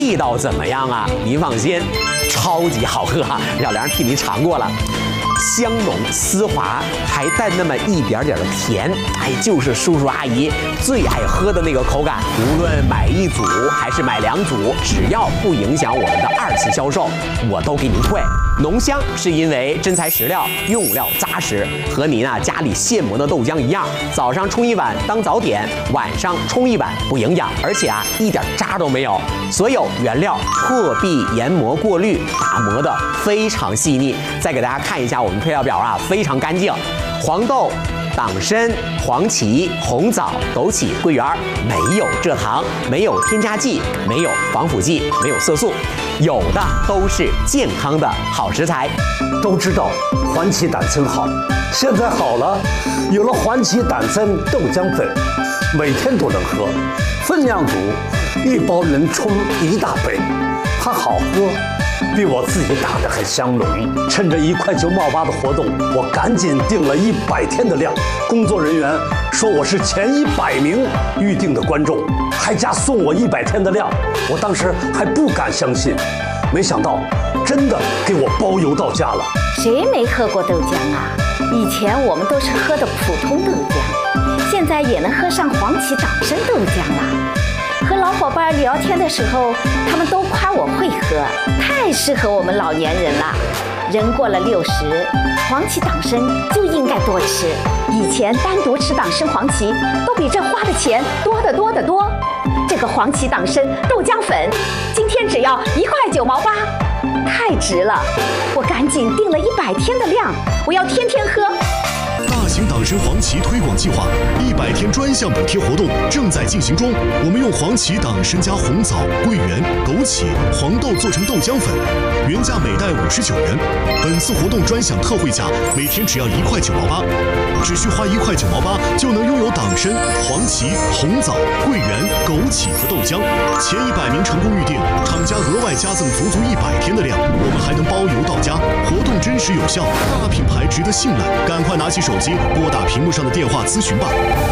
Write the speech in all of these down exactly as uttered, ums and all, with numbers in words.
味道怎么样啊？您放心，超级好喝啊！小梁替您尝过了。 香浓丝滑，还带那么一点点的甜，哎，就是叔叔阿姨最爱喝的那个口感。无论买一组还是买两组，只要不影响我们的二次销售，我都给您退。浓香是因为真材实料，用料扎实，和您啊家里现磨的豆浆一样，早上冲一碗当早点，晚上冲一碗不营养，而且啊一点渣都没有。所有原料破壁研磨过滤，打磨的非常细腻。再给大家看一下我们配料表啊，非常干净。黄豆、党参、黄芪、红枣、枸杞、桂圆，没有蔗糖，没有添加剂，没有防腐剂，没有色素，有的都是健康的好食材。 都知道环旗胆参好，现在好了，有了环旗胆参豆浆粉，每天都能喝，分量足，一包能冲一大杯，它好喝。 比我自己打的还香浓。趁着一块九毛八的活动，我赶紧订了一百天的量。工作人员说我是前一百名预定的观众，还加送我一百天的量。我当时还不敢相信，没想到真的给我包邮到家了。 谁没喝过豆浆啊？以前我们都是喝的普通豆浆，现在也能喝上黄芪党参豆浆了。 和老伙伴聊天的时候，他们都夸我会喝，太适合我们老年人了。人过了六十，黄芪党参就应该多吃。以前单独吃党参、黄芪，都比这花的钱多得多得多。这个黄芪党参豆浆粉，今天只要一块九毛八，太值了！我赶紧订了一百天的量，我要天天喝。 大型党参黄芪推广计划一百天专项补贴活动正在进行中。我们用黄芪、党参加红枣、桂圆、枸杞、黄豆做成豆浆粉，原价每袋五十九元。本次活动专享特惠价，每天只要一块九毛八，只需花一块九毛八就能拥有党参、黄芪、红枣、桂圆、枸杞和豆浆。前一百名成功预定，厂家额外加赠足足一百天的量，我们还能包邮到家。活动真实有效，大品牌值得信赖，赶快拿起手机。 拨打屏幕上的电话咨询吧。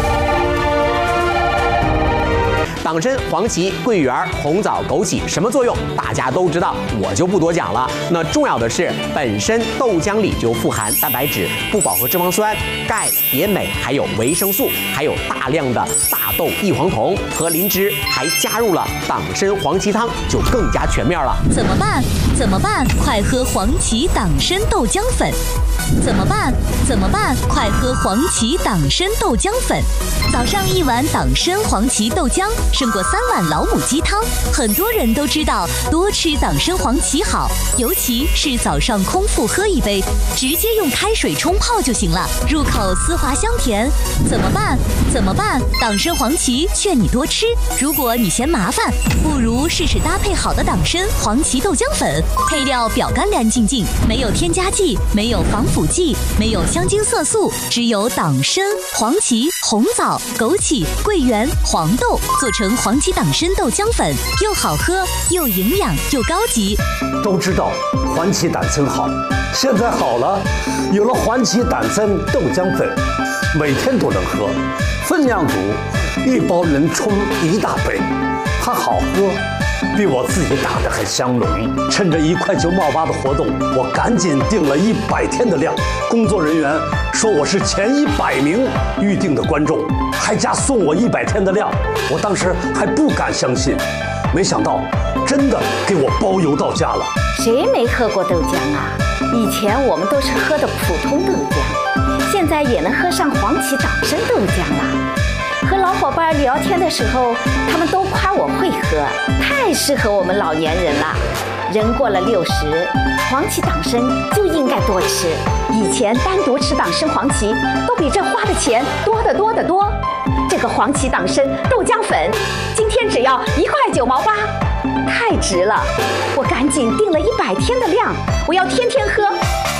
党参、黄芪、桂圆、红枣、枸杞什么作用？大家都知道，我就不多讲了。那重要的是，本身豆浆里就富含蛋白质、不饱和脂肪酸、钙、铁、镁，还有维生素，还有大量的大豆异黄酮和磷脂，还加入了党参黄芪汤，就更加全面了。 怎么办？怎么办？快喝黄芪党参豆浆粉！怎么办？怎么办？快喝黄芪党参豆浆粉！早上一碗党参黄芪豆浆，胜过三碗老母鸡汤。很多人都知道多吃党参黄芪好，尤其是早上空腹喝一杯，直接用开水冲泡就行了，入口丝滑香甜。怎么办？怎么办？党参黄芪劝你多吃。如果你嫌麻烦，不如试试搭配好的党参黄芪豆浆粉，配料表干干净净，没有添加剂，没有防腐剂，没有香精色素，只有党参、黄芪、红枣、枸杞、桂圆、黄豆做成黄芪党参豆浆粉，又好喝又营养又高级。 都知道环旗胆参好，现在好了，有了环旗胆参豆浆粉，每天都能喝，分量足，一包能冲一大杯，它好喝。 比我自己打的还香浓。趁着一块九毛八的活动，我赶紧订了一百天的量。工作人员说我是前一百名预定的观众，还加送我一百天的量。我当时还不敢相信，没想到真的给我包邮到家了。 谁没喝过豆浆啊？以前我们都是喝的普通豆浆，现在也能喝上黄芪党参豆浆了。 和老伙伴聊天的时候，他们都夸我会喝，太适合我们老年人了。人过了六十，黄芪党参就应该多吃。以前单独吃党参、黄芪，都比这花的钱多得多得多。这个黄芪党参豆浆粉，今天只要一块九毛八，太值了！我赶紧订了一百天的量，我要天天喝。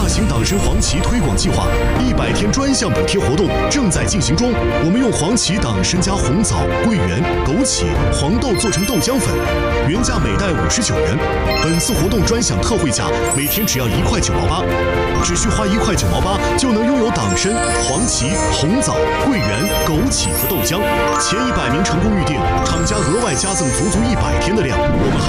型党参黄芪推广计划一百天专项补贴活动正在进行中。我们用黄芪党参加红枣、桂圆、枸杞、黄豆做成豆浆粉，原价每袋五十九元。本次活动专享特惠价，每天只要一块九毛八，只需花一块九毛八就能拥有党参、黄芪、红枣、桂圆、枸杞和豆浆。前一百名成功预定，厂家额外加赠足足一百天的量。我们还